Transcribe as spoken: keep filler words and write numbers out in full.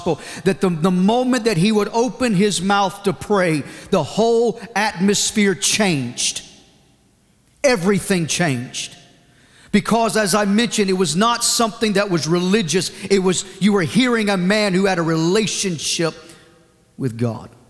that the, the moment that he would open his mouth to pray, the whole atmosphere changed. Everything changed. Because as I mentioned, it was not something that was religious. It was, you were hearing a man who had a relationship with God.